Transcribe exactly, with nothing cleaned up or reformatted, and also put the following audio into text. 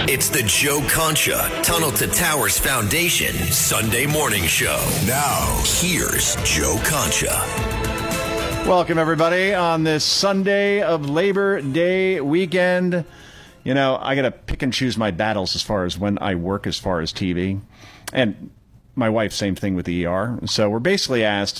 It's the Joe Concha Tunnel to Towers Foundation Sunday Morning Show. Now, here's Joe Concha. Welcome, everybody, on this Sunday of Labor Day weekend. You know, I got to pick and choose my battles as far as when I work as far as T V. And my wife, same thing with the E R. So we're basically asked